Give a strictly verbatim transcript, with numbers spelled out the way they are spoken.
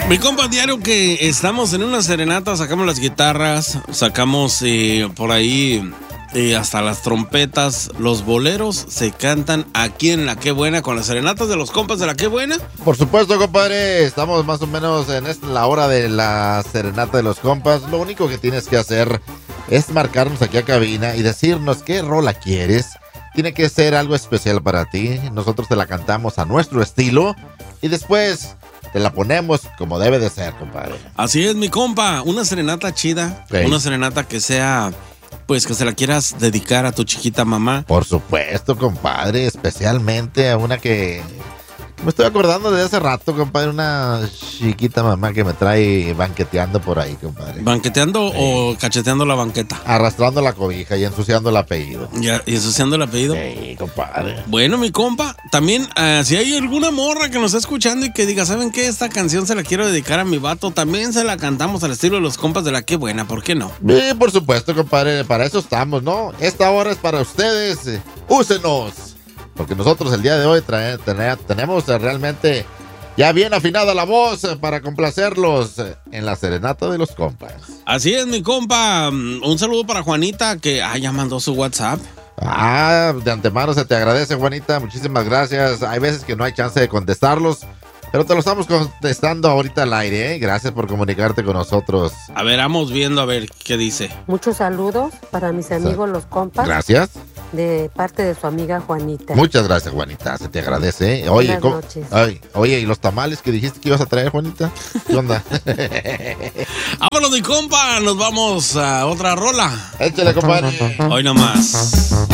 Mi compa, diario que estamos en una serenata, sacamos las guitarras, sacamos eh, por ahí eh, hasta las trompetas. Los boleros se cantan aquí en La Qué Buena con las serenatas de los compas de La Qué Buena. Por supuesto, compadre, estamos más o menos en esta, la hora de la serenata de los compas. Lo único que tienes que hacer es marcarnos aquí a cabina y decirnos qué rola quieres. Tiene que ser algo especial para ti. Nosotros te la cantamos a nuestro estilo y después te la ponemos como debe de ser, compadre. Así es, mi compa. Una serenata chida. Sí. Una serenata que sea, pues, que se la quieras dedicar a tu chiquita mamá. Por supuesto, compadre. Especialmente a una que... Me estoy acordando de hace rato, compadre. Una chiquita mamá que me trae banqueteando por ahí, compadre. ¿Banqueteando sí. o cacheteando la banqueta? Arrastrando la cobija y ensuciando el apellido. Ya, ¿y ensuciando el apellido? Sí, compadre. Bueno, mi compa, también uh, si hay alguna morra que nos está escuchando y que diga, ¿saben qué? Esta canción se la quiero dedicar a mi vato, también se la cantamos al estilo de los compas de La Qué Buena, ¿por qué no? Sí, por supuesto, compadre, para eso estamos, ¿no? Esta hora es para ustedes, úsenos, porque nosotros el día de hoy trae, trae, tenemos realmente ya bien afinada la voz para complacerlos en la serenata de los compas. Así es, mi compa, un saludo para Juanita que ah, ya mandó su WhatsApp. Ah, de antemano se te agradece, Juanita, muchísimas gracias. Hay veces que no hay chance de contestarlos, pero te lo estamos contestando ahorita al aire, ¿eh? Gracias por comunicarte con nosotros. A ver, vamos viendo a ver qué dice. Muchos saludos para mis amigos los compas. Gracias. De parte de su amiga Juanita. Muchas gracias, Juanita, se te agradece, ¿eh? Oye, Buenas noches. Ay, oye, ¿y los tamales que dijiste que ibas a traer, Juanita? ¿Qué onda? Vámonos, mi compa, nos vamos a otra rola. Échale, compadre. Hoy nomás.